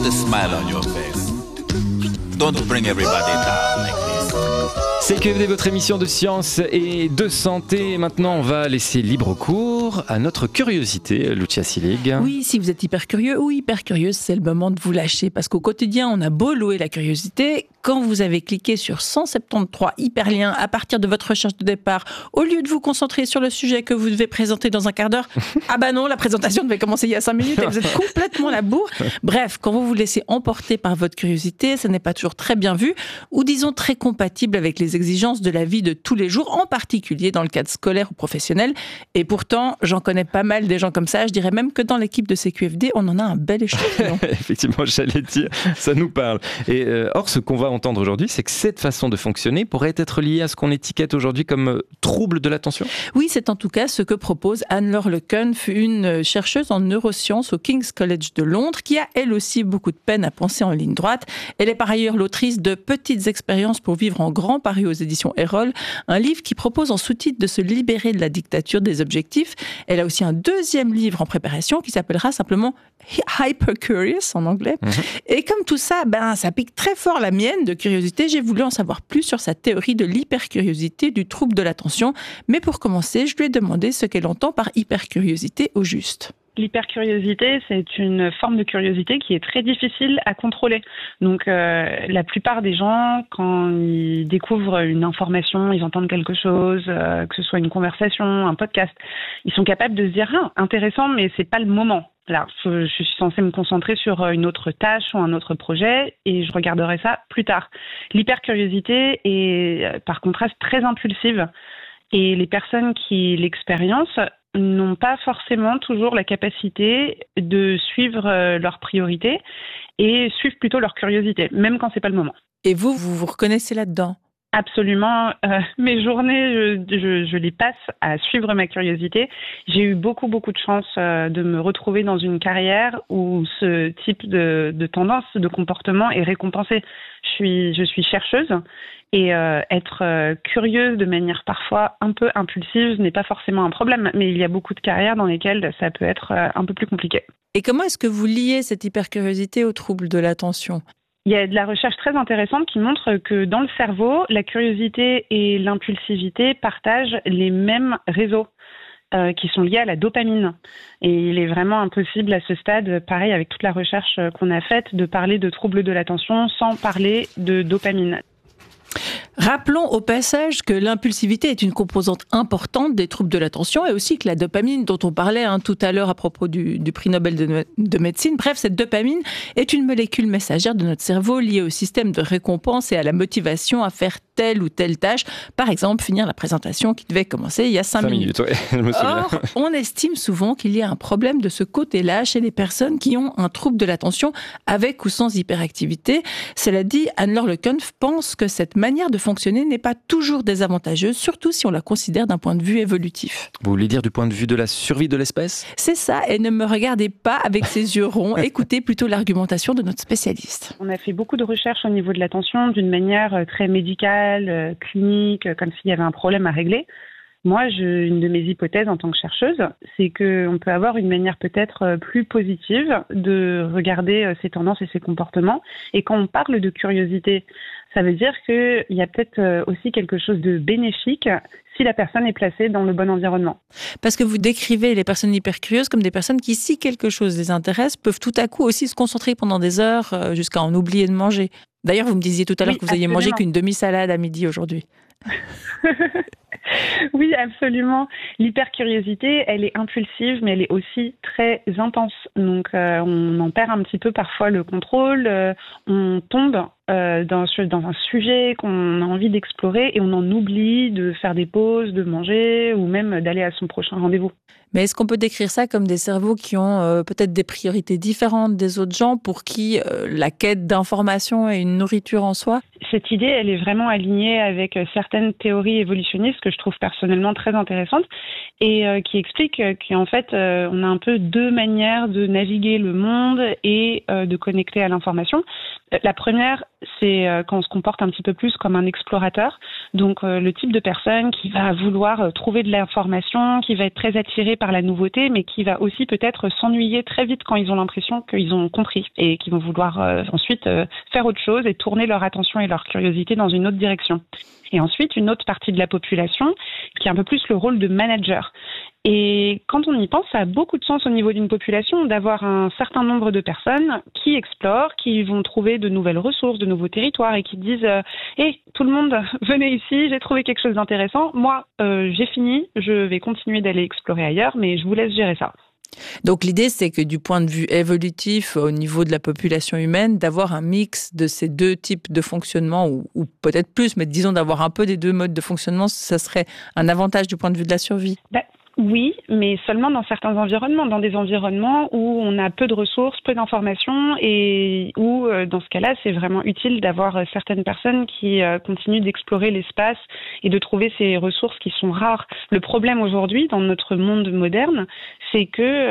Put a smile on your face. Don't bring everybody down like this. C'est QFD, votre émission de science et de santé. Maintenant, on va laisser libre cours à notre curiosité, Lucia Sillig. Oui, si vous êtes hyper curieux ou hyper curieuse, c'est le moment de vous lâcher. Parce qu'au quotidien, on a beau louer la curiosité, quand vous avez cliqué sur 173 hyperliens à partir de votre recherche de départ, au lieu de vous concentrer sur le sujet que vous devez présenter dans un quart d'heure, ah bah non, la présentation devait commencer il y a 5 minutes et vous êtes complètement la bourre. Bref, quand vous vous laissez emporter par votre curiosité, ça n'est pas toujours très bien vu, ou disons très compatible avec les exigences de la vie de tous les jours, en particulier dans le cadre scolaire ou professionnel. Et pourtant, j'en connais pas mal des gens comme ça. Je dirais même que dans l'équipe de CQFD, on en a un bel échantillon. Effectivement, j'allais dire, ça nous parle. Et or, ce qu'on va entendre aujourd'hui, c'est que cette façon de fonctionner pourrait être liée à ce qu'on étiquette aujourd'hui comme trouble de l'attention. Oui, c'est en tout cas ce que propose Anne-Laure Lequenf, une chercheuse en neurosciences au King's College de Londres, qui a elle aussi beaucoup de peine à penser en ligne droite. Elle est par ailleurs l'autrice de Petites expériences pour vivre en grand, paru aux éditions Erol, un livre qui propose en sous-titre de se libérer de la dictature des objectifs. Elle a aussi un deuxième livre en préparation qui s'appellera simplement Hyper Curious en anglais. Et comme tout ça, ça pique très fort la mienne de curiosité. J'ai voulu en savoir plus sur sa théorie de l'hypercuriosité, du trouble de l'attention. Mais pour commencer, je lui ai demandé ce qu'elle entend par hypercuriosité au juste. L'hypercuriosité, c'est une forme de curiosité qui est très difficile à contrôler. Donc, la plupart des gens, quand ils découvrent une information, ils entendent quelque chose, que ce soit une conversation, un podcast, ils sont capables de se dire « Ah, intéressant, mais c'est pas le moment ». Là, je suis censée me concentrer sur une autre tâche ou un autre projet et je regarderai ça plus tard. L'hypercuriosité est, par contraste, très impulsive. Et les personnes qui l'expériencent n'ont pas forcément toujours la capacité de suivre leurs priorités et suivent plutôt leur curiosité, même quand c'est pas le moment. Et vous vous reconnaissez là-dedans ? Absolument. Mes journées, je les passe à suivre ma curiosité. J'ai eu beaucoup de chance de me retrouver dans une carrière où ce type de tendance, de comportement est récompensé. Je suis chercheuse et être curieuse de manière parfois un peu impulsive n'est pas forcément un problème, mais il y a beaucoup de carrières dans lesquelles ça peut être un peu plus compliqué. Et comment est-ce que vous liez cette hypercuriosité au trouble de l'attention ? Il y a de la recherche très intéressante qui montre que dans le cerveau, la curiosité et l'impulsivité partagent les mêmes réseaux qui sont liés à la dopamine. Et il est vraiment impossible à ce stade, pareil avec toute la recherche qu'on a faite, de parler de troubles de l'attention sans parler de dopamine. Rappelons au passage que l'impulsivité est une composante importante des troubles de l'attention et aussi que la dopamine dont on parlait tout à l'heure à propos du prix Nobel de médecine, bref, cette dopamine est une molécule messagère de notre cerveau liée au système de récompense et à la motivation à faire telle ou telle tâche. Par exemple, finir la présentation qui devait commencer il y a 5 minutes. Ouais, je me souviens. Or, on estime souvent qu'il y a un problème de ce côté-là chez les personnes qui ont un trouble de l'attention avec ou sans hyperactivité. Cela dit, Anne-Laure Lequenf pense que cette manière de fonctionner n'est pas toujours désavantageuse, surtout si on la considère d'un point de vue évolutif. Vous voulez dire du point de vue de la survie de l'espèce ? C'est ça, et ne me regardez pas avec ces yeux ronds, écoutez plutôt l'argumentation de notre spécialiste. On a fait beaucoup de recherches au niveau de l'attention d'une manière très médicale, clinique, comme s'il y avait un problème à régler. Moi, une de mes hypothèses en tant que chercheuse, c'est qu'on peut avoir une manière peut-être plus positive de regarder ces tendances et ces comportements. Et quand on parle de curiosité, ça veut dire qu'il y a peut-être aussi quelque chose de bénéfique si la personne est placée dans le bon environnement. Parce que vous décrivez les personnes hyper curieuses comme des personnes qui, si quelque chose les intéresse, peuvent tout à coup aussi se concentrer pendant des heures jusqu'à en oublier de manger. D'ailleurs, vous me disiez tout à l'heure que vous ayez mangé qu'une demi-salade à midi aujourd'hui. Oui, absolument. L'hypercuriosité, elle est impulsive, mais elle est aussi très intense. Donc, on en perd un petit peu parfois le contrôle. On tombe dans un sujet qu'on a envie d'explorer et on en oublie de faire des pauses, de manger ou même d'aller à son prochain rendez-vous. Mais est-ce qu'on peut décrire ça comme des cerveaux qui ont peut-être des priorités différentes des autres gens pour qui la quête d'information est une nourriture en soi ? Cette idée, elle est vraiment alignée avec certaines théories évolutionnistes que je trouve personnellement très intéressantes et qui expliquent qu'en fait, on a un peu deux manières de naviguer le monde et de connecter à l'information. La première, c'est quand on se comporte un petit peu plus comme un explorateur. Donc, le type de personne qui va vouloir trouver de l'information, qui va être très attiré par la nouveauté, mais qui va aussi peut-être s'ennuyer très vite quand ils ont l'impression qu'ils ont compris et qui vont vouloir ensuite faire autre chose et tourner leur attention et leur curiosité dans une autre direction. Et ensuite, une autre partie de la population qui a un peu plus le rôle de manager. Et quand on y pense, ça a beaucoup de sens au niveau d'une population d'avoir un certain nombre de personnes qui explorent, qui vont trouver de nouvelles ressources, de nouveaux territoires et qui disent « Hey, tout le monde, venez ici, j'ai trouvé quelque chose d'intéressant. Moi, j'ai fini, je vais continuer d'aller explorer ailleurs, mais je vous laisse gérer ça. » Donc l'idée, c'est que du point de vue évolutif, au niveau de la population humaine, d'avoir un mix de ces deux types de fonctionnement, ou peut-être plus, mais disons d'avoir un peu des deux modes de fonctionnement, ça serait un avantage du point de vue de la survie. Oui, mais seulement dans certains environnements, dans des environnements où on a peu de ressources, peu d'informations et où, dans ce cas-là, c'est vraiment utile d'avoir certaines personnes qui continuent d'explorer l'espace et de trouver ces ressources qui sont rares. Le problème aujourd'hui, dans notre monde moderne, c'est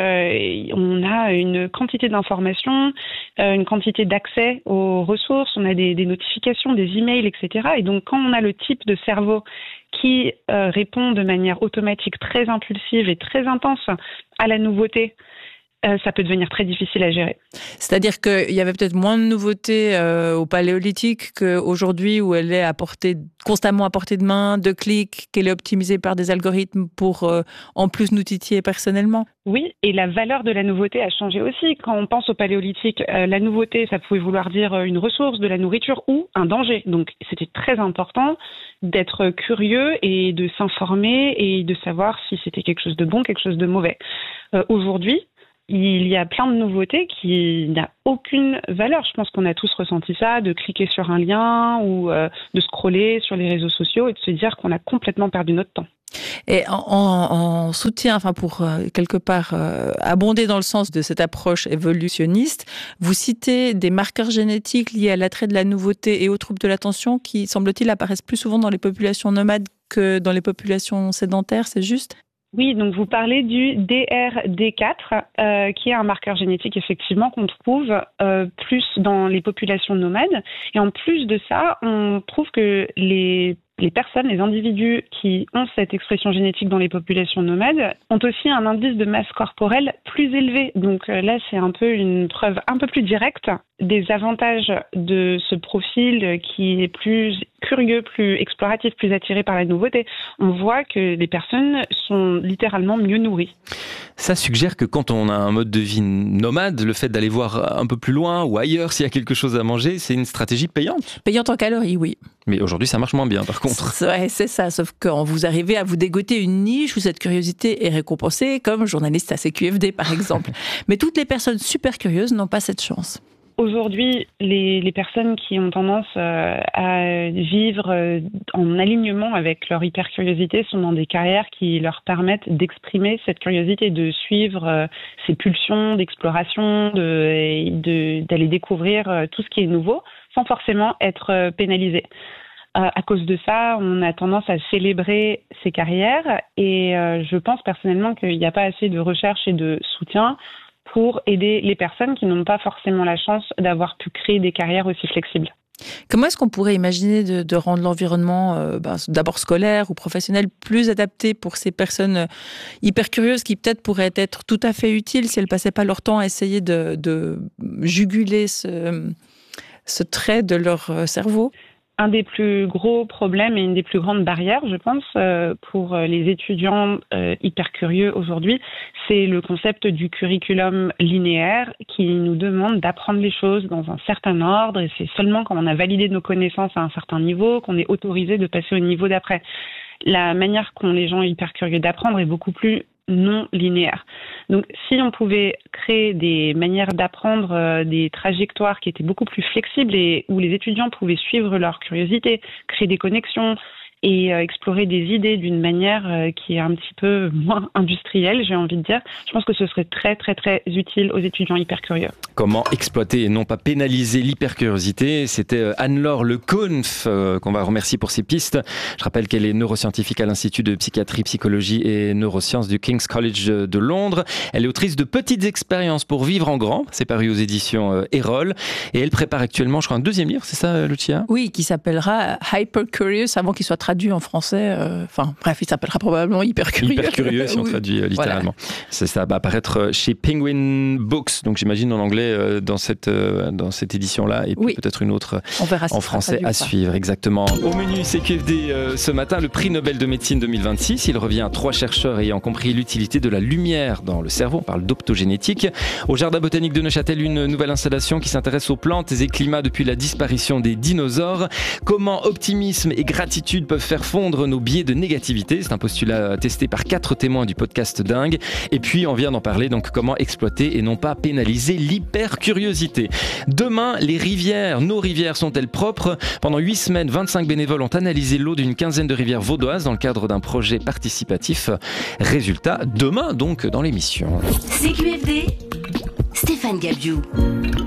que on a une quantité d'informations, une quantité d'accès aux ressources, on a des notifications, des emails, etc. Et donc, quand on a le type de cerveau qui répond de manière automatique, très impulsive et très intense à la nouveauté, ça peut devenir très difficile à gérer. C'est-à-dire qu'il y avait peut-être moins de nouveautés au Paléolithique qu'aujourd'hui, où elle est constamment à portée de main, de clics, qu'elle est optimisée par des algorithmes pour en plus nous titiller personnellement. Oui, et la valeur de la nouveauté a changé aussi. Quand on pense au Paléolithique, la nouveauté, ça pouvait vouloir dire une ressource, de la nourriture ou un danger. Donc, c'était très important d'être curieux et de s'informer et de savoir si c'était quelque chose de bon, quelque chose de mauvais. Aujourd'hui, il y a plein de nouveautés qui n'ont aucune valeur. Je pense qu'on a tous ressenti ça, de cliquer sur un lien ou de scroller sur les réseaux sociaux et de se dire qu'on a complètement perdu notre temps. Et en soutien, enfin pour quelque part abonder dans le sens de cette approche évolutionniste, vous citez des marqueurs génétiques liés à l'attrait de la nouveauté et aux troubles de l'attention qui, semble-t-il, apparaissent plus souvent dans les populations nomades que dans les populations sédentaires, c'est juste ? Oui, donc vous parlez du DRD4, qui est un marqueur génétique effectivement qu'on trouve plus dans les populations nomades. Et en plus de ça, on trouve que les personnes, les individus qui ont cette expression génétique dans les populations nomades ont aussi un indice de masse corporelle plus élevé. Donc là, c'est un peu une preuve un peu plus directe des avantages de ce profil qui est plus curieux, plus exploratif, plus attiré par la nouveauté. On voit que les personnes sont littéralement mieux nourries. Ça suggère que quand on a un mode de vie nomade, le fait d'aller voir un peu plus loin ou ailleurs s'il y a quelque chose à manger, c'est une stratégie payante. Payante en calories, oui. Mais aujourd'hui, ça marche moins bien, par contre. Ouais, c'est ça. Sauf que quand vous arrivez à vous dégoter une niche où cette curiosité est récompensée, comme journaliste à CQFD, par exemple. Mais toutes les personnes super curieuses n'ont pas cette chance. Aujourd'hui, les personnes qui ont tendance à vivre en alignement avec leur hypercuriosité sont dans des carrières qui leur permettent d'exprimer cette curiosité, de suivre ces pulsions d'exploration, d'aller découvrir tout ce qui est nouveau, sans forcément être pénalisé. À cause de ça, on a tendance à célébrer ces carrières et je pense personnellement qu'il n'y a pas assez de recherche et de soutien pour aider les personnes qui n'ont pas forcément la chance d'avoir pu créer des carrières aussi flexibles. Comment est-ce qu'on pourrait imaginer de rendre l'environnement, d'abord scolaire ou professionnel, plus adapté pour ces personnes hyper curieuses qui peut-être pourraient être tout à fait utiles si elles ne passaient pas leur temps à essayer de juguler ce trait de leur cerveau ? Un des plus gros problèmes et une des plus grandes barrières, je pense, pour les étudiants hyper curieux aujourd'hui, c'est le concept du curriculum linéaire qui nous demande d'apprendre les choses dans un certain ordre et c'est seulement quand on a validé nos connaissances à un certain niveau qu'on est autorisé de passer au niveau d'après. La manière qu'ont les gens hyper curieux d'apprendre est beaucoup plus non linéaire. Donc, si on pouvait créer des manières d'apprendre, des trajectoires qui étaient beaucoup plus flexibles et où les étudiants pouvaient suivre leur curiosité, créer des connexions et explorer des idées d'une manière qui est un petit peu moins industrielle, j'ai envie de dire. Je pense que ce serait très très très utile aux étudiants hyper curieux. Comment exploiter et non pas pénaliser l'hypercuriosité. C'était Anne-Laure Leconf qu'on va remercier pour ses pistes. Je rappelle qu'elle est neuroscientifique à l'Institut de psychiatrie, psychologie et neurosciences du King's College de Londres. Elle est autrice de Petites expériences pour vivre en grand. C'est paru aux éditions Erol. Et elle prépare actuellement, je crois, un deuxième livre, c'est ça, Lucia ? Oui, qui s'appellera Hyper Curious, avant qu'il soit traduit en français. Enfin, bref, il s'appellera probablement Hyper Curieux. Hyper Curieux, si on traduit littéralement. Voilà. Ça va apparaître chez Penguin Books, donc j'imagine en anglais dans cette édition-là, et puis peut-être une autre en français à suivre, exactement. Au menu CQFD ce matin, le prix Nobel de médecine 2026. Il revient à 3 chercheurs ayant compris l'utilité de la lumière dans le cerveau. On parle d'optogénétique. Au Jardin botanique de Neuchâtel, une nouvelle installation qui s'intéresse aux plantes et climats depuis la disparition des dinosaures. Comment optimisme et gratitude peuvent faire fondre nos biais de négativité. C'est un postulat testé par 4 témoins du podcast Dingue. Et puis, on vient d'en parler, donc comment exploiter et non pas pénaliser l'hypercuriosité. Demain, les rivières, nos rivières sont-elles propres ? Pendant 8 semaines, 25 bénévoles ont analysé l'eau d'une quinzaine de rivières vaudoises dans le cadre d'un projet participatif. Résultat, demain donc dans l'émission. CQFD, Stéphane Gabiou.